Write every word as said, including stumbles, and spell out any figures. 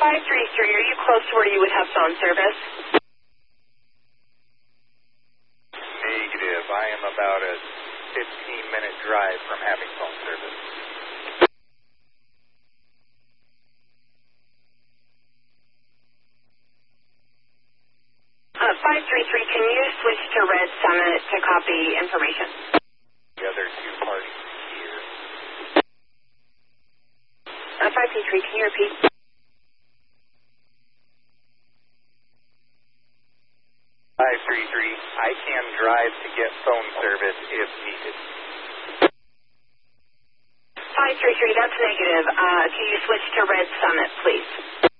five three three, are you close to where you would have phone service? Negative. I am about a fifteen minute drive from having phone service. Uh, five three three, can you switch to Red Summit to copy information? The other two parties here. Uh, five three three, can you repeat? five three three, I can drive to get phone service if needed. five three three, that's negative. Uh, can you switch to Red Summit, please?